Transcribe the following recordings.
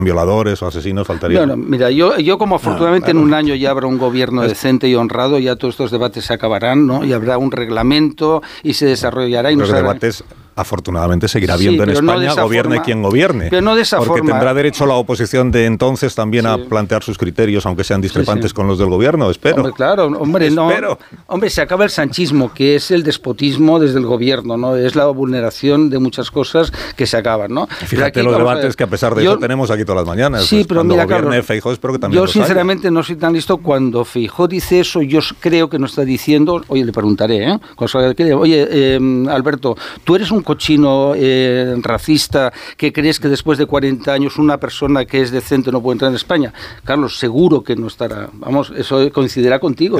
violadores o asesinos, faltaría. No, mira, yo como afortunadamente en un año ya habrá un gobierno decente y honrado, ya todos estos debates se acabarán, ¿no? Y habrá un reglamento y se desarrollará. Y los debates afortunadamente seguirá habiendo en España, no gobierne quien gobierne. Pero no de esa porque forma. Tendrá derecho la oposición de entonces también a plantear sus criterios, aunque sean discrepantes con los del gobierno, espero. Hombre, claro, hombre, no. Hombre, se acaba el sanchismo, que es el despotismo desde el gobierno, ¿no? Es la vulneración de muchas cosas que se acaban, ¿no? Fíjate aquí, los debates que a pesar de eso tenemos aquí todas las mañanas. Sí, pues pero cuando mira, gobierne Carlos, Feijóo, espero que también yo sinceramente no soy tan listo. Cuando Feijóo dice eso, yo creo que no está diciendo, oye, le preguntaré, oye, Alberto, tú eres un cochino racista que crees que después de 40 años una persona que es decente no puede entrar en España. Carlos, seguro que no estará. Vamos, eso coincidirá contigo.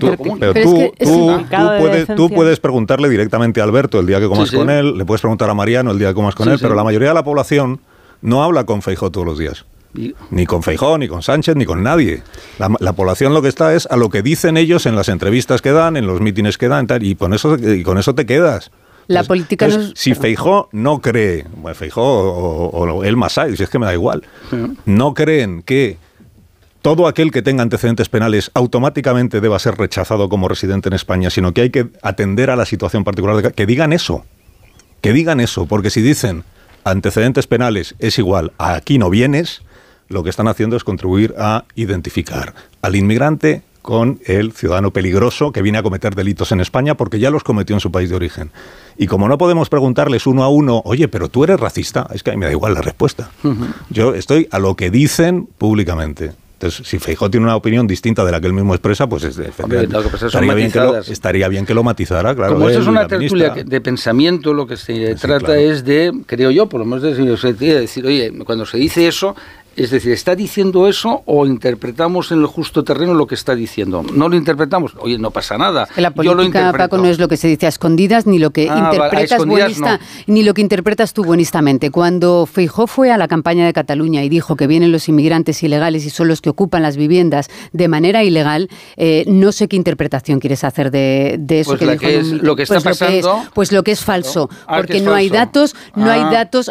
Tú puedes preguntarle directamente a Alberto el día que comas con él, le puedes preguntar a Mariano el día que comas con él, pero la mayoría de la población no habla con Feijóo todos los días. Ni con Feijóo, ni con Sánchez, ni con nadie. La población lo que está es a lo que dicen ellos en las entrevistas que dan, en los mítines que dan, y con eso te quedas. La política si Feijóo no cree, bueno, Feijóo o el Masai, si es que me da igual, no creen que todo aquel que tenga antecedentes penales automáticamente deba ser rechazado como residente en España, sino que hay que atender a la situación particular, que digan eso, porque si dicen antecedentes penales es igual a aquí no vienes, lo que están haciendo es contribuir a identificar al inmigrante con el ciudadano peligroso que viene a cometer delitos en España porque ya los cometió en su país de origen. Y como no podemos preguntarles uno a uno, oye, pero tú eres racista, es que a mí me da igual la respuesta. Yo estoy a lo que dicen públicamente. Entonces, si Feijóo tiene una opinión distinta de la que él mismo expresa, pues estaría bien que lo matizara, claro. Como esto es una tertulia de pensamiento, lo que se trata es de, creo yo, por lo menos de decir, oye, cuando se dice eso, es decir, ¿está diciendo eso o interpretamos en el justo terreno lo que está diciendo? No lo interpretamos, oye, no pasa nada. La política, Paco, no es lo que se dice a escondidas, ni lo que ni lo que interpretas tú buenistamente. Cuando Feijóo fue a la campaña de Cataluña y dijo que vienen los inmigrantes ilegales y son los que ocupan las viviendas de manera ilegal, no sé qué interpretación quieres hacer de eso. Pues que dijo, lo que está pasando. Lo que es falso, porque no hay datos, no hay datos.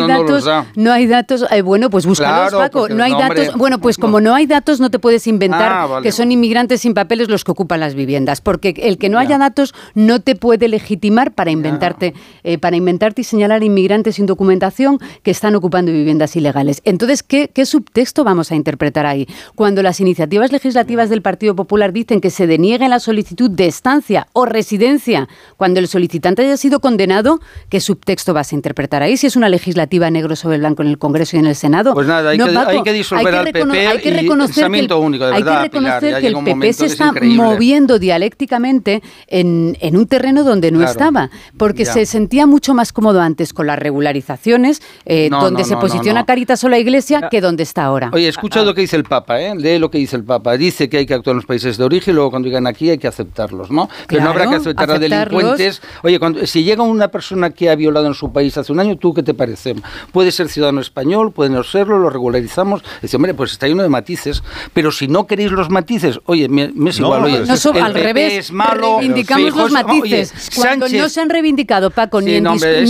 Bueno, pues búscalos. Paco, no hay datos. Bueno, pues como no hay datos, no te puedes inventar que son inmigrantes sin papeles los que ocupan las viviendas, porque el que no haya datos no te puede legitimar para inventarte y señalar inmigrantes sin documentación que están ocupando viviendas ilegales. Entonces, ¿qué subtexto vamos a interpretar ahí? Cuando las iniciativas legislativas del Partido Popular dicen que se deniegue la solicitud de estancia o residencia cuando el solicitante haya sido condenado, ¿qué subtexto vas a interpretar ahí? Si es una legislativa negro sobre blanco en el Congreso y en el Senado. Pues nada, hay que disolver al PP hay que reconocer que el PP se está increíble. moviendo dialécticamente en un terreno donde no estaba, porque se sentía mucho más cómodo antes con las regularizaciones, donde se posiciona Cáritas o la Iglesia, que donde está ahora. Oye, escucha lo que dice el Papa, lee lo que dice el Papa. Dice que hay que actuar en los países de origen y luego cuando llegan aquí hay que aceptarlos, ¿no? Pero no habrá que aceptar a delincuentes. Oye, si llega una persona que ha violado en su país hace un año, ¿tú qué te parece? Puede ser ciudadano español, puede no serlo, lo regularizamos. Dice, hombre, pues está lleno de matices, pero si no queréis los matices, oye, me es igual. Oye, al revés, es malo, reivindicamos los matices. Oye, cuando no se han reivindicado, Paco, ni en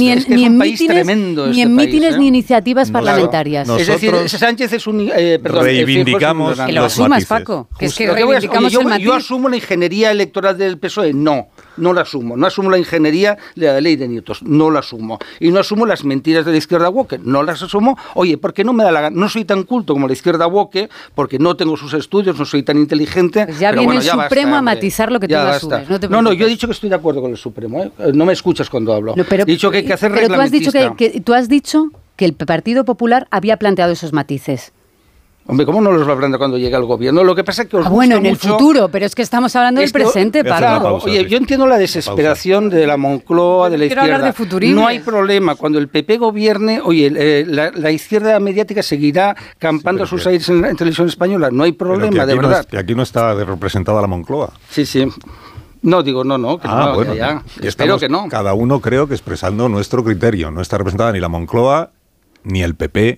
mítines ni iniciativas parlamentarias. Es decir, Sánchez es un... reivindicamos que lo asumas, Paco. Yo asumo la ingeniería electoral del PSOE, no la asumo. No asumo la ingeniería de la ley de Nietos, no la asumo. Y no asumo las mentiras de la izquierda woke, no las asumo. Oye, porque no me da la gana, no soy tan culto como la izquierda woke, porque no tengo sus estudios, no soy tan inteligente. Pues ya viene el Supremo a matizar lo que tú asumes. No, yo he dicho que estoy de acuerdo con el Supremo, ¿eh? No me escuchas cuando hablo. He dicho que hay que hacer reglamentista. Pero tú has dicho que el Partido Popular había planteado esos matices. Hombre, ¿cómo no los va a plantear cuando llegue al gobierno? Lo que pasa es que os gusta bueno, en mucho... el futuro, pero es que estamos hablando del presente, Pablo. Oye, yo entiendo la desesperación de la Moncloa, de la izquierda. No hay problema. Cuando el PP gobierne, oye, la izquierda mediática seguirá campando sus aires en televisión española. No hay problema, de verdad. Que aquí no está representada la Moncloa. Sí. No, digo, no, que no, bueno, ya. Espero que no. Cada uno creo que expresando nuestro criterio. No está representada ni la Moncloa, ni el PP,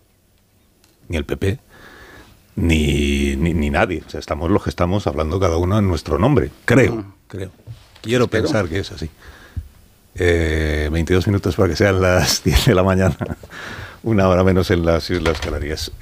ni nadie. O sea, estamos los que estamos hablando cada uno en nuestro nombre. Creo. Quiero pensar que es así. 22 minutos para que sean las 10 de la mañana, una hora menos en las Islas Canarias.